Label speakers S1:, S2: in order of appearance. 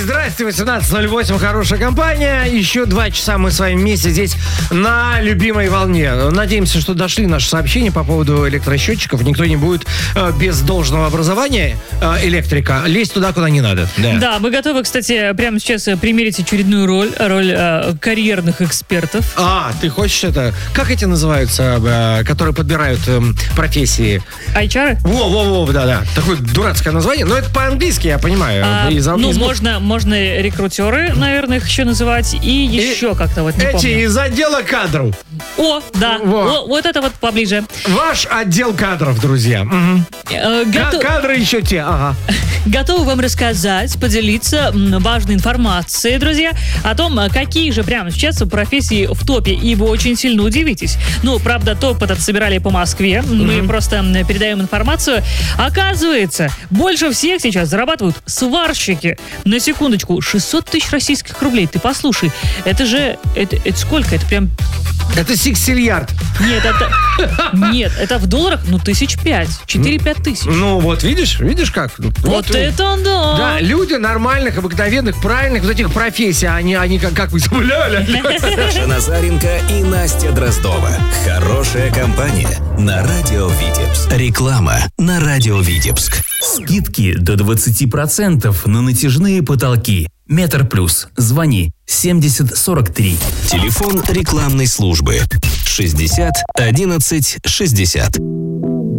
S1: Здрасте, 18:08, хорошая компания. Еще 2 часа мы с вами вместе здесь на любимой волне. Надеемся, что дошли наши сообщения по поводу электросчетчиков. Никто не будет без должного образования электрика лезть туда, куда не надо.
S2: Да, мы готовы, кстати, прямо сейчас примерить очередную роль карьерных экспертов.
S1: Ты хочешь это? Как эти называются, которые подбирают профессии?
S2: HR?
S1: Во, да. Такое дурацкое название, но это по-английски, я понимаю.
S2: Можно рекрутеры, наверное, их еще называть, и еще как-то вот не помню.
S1: Эти из отдела кадров.
S2: Да. Вот это вот поближе.
S1: Ваш отдел кадров, друзья. Кадры еще те,
S2: Готовы вам рассказать, поделиться важной информацией, друзья, о том, какие же прямо сейчас профессии в топе, и вы очень сильно удивитесь. Правда, топ этот собирали по Москве, мы просто передаем информацию. Оказывается, больше всех сейчас зарабатывают сварщики. На секундочку, 600 тысяч российских рублей. Ты послушай, это сколько? Это прям...
S1: Это сиксильярд.
S2: Нет, это в долларах, 5,000, 4-5 тысяч.
S1: Вот видишь как?
S2: Вот это да.
S1: Да, люди нормальных, обыкновенных, правильных вот этих профессий, они как вы забыли.
S3: Саша Назаренко и Настя Дроздова. Хорошая компания на Радио Витебск. Реклама на Радио Витебск.
S4: Скидки до 20% на натяжные потолки. Метр Плюс. Звони 70 43.
S3: Телефон рекламной службы 60 11 60.